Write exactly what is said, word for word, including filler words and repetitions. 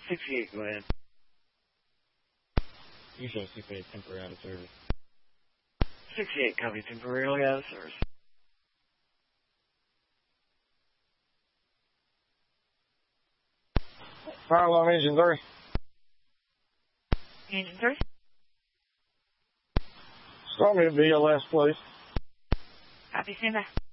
sixty-eight, go ahead. You show sixty-eight temporary out of service. sixty-eight, copy, temporarily out of service. Fire alarm engine three. Engine three. Start me at V L S, please. Copy, stand by.